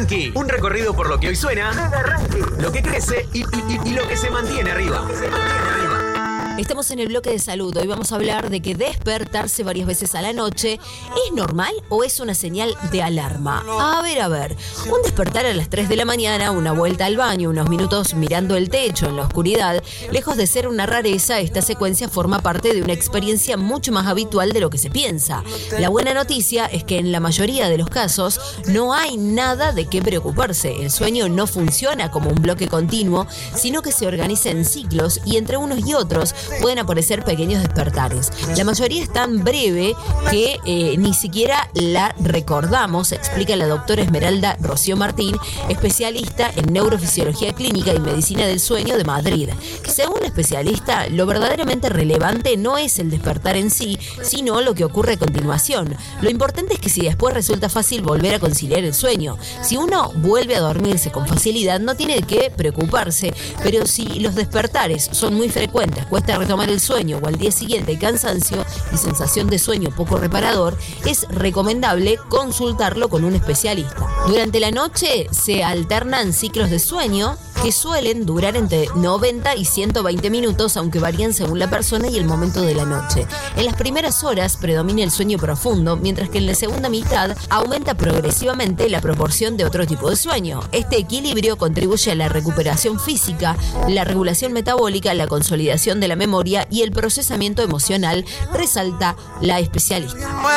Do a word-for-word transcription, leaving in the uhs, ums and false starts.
Ranky, un recorrido por lo que hoy suena, Mega Ranky, lo que crece y, y, y, y lo que se mantiene arriba. Estamos en el bloque de salud. Hoy vamos a hablar de que despertarse varias veces a la noche ¿es normal o es una señal de alarma? A ver, a ver. Un despertar a las tres de la mañana, una vuelta al baño, unos minutos mirando el techo en la oscuridad, lejos de ser una rareza, esta secuencia forma parte de una experiencia mucho más habitual de lo que se piensa. La buena noticia es que en la mayoría de los casos no hay nada de qué preocuparse. El sueño no funciona como un bloque continuo, sino que se organiza en ciclos y entre unos y otros pueden aparecer pequeños despertares. La mayoría es tan breve que eh, ni siquiera la recordamos, explica la doctora Esmeralda Rocío Martín, especialista en neurofisiología clínica y medicina del sueño de Madrid. Según la especialista, lo verdaderamente relevante no es el despertar en sí, sino lo que ocurre a continuación. Lo importante es que si después resulta fácil volver a conciliar el sueño, si uno vuelve a dormirse con facilidad, no tiene que preocuparse, pero si los despertares son muy frecuentes, cuesta retomar el sueño o al día siguiente hay cansancio y sensación de sueño poco reparador, es recomendable consultarlo con un especialista. Durante la noche se alternan ciclos de sueño que suelen durar entre noventa y ciento veinte minutos, aunque varían según la persona y el momento de la noche. En las primeras horas predomina el sueño profundo, mientras que en la segunda mitad aumenta progresivamente la proporción de otro tipo de sueño. Este equilibrio contribuye a la recuperación física, la regulación metabólica, la consolidación de la memoria y el procesamiento emocional, resalta la especialista.